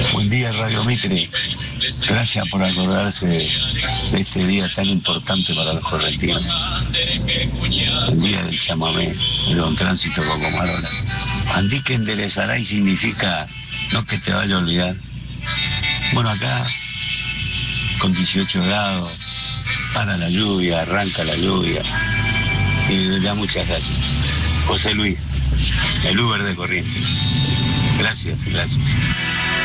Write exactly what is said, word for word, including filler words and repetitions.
Buen día, Radio Mitre. Gracias por acordarse de este día tan importante para los correntinos. El día del chamamé, de Don Tránsito Cocomarola. Andí que enderezará y significa no que te vaya a olvidar. Bueno, acá, con dieciocho grados, para la lluvia, arranca la lluvia. Y desde ya muchas gracias. José Luis, el Uber de Corrientes. Gracias, gracias.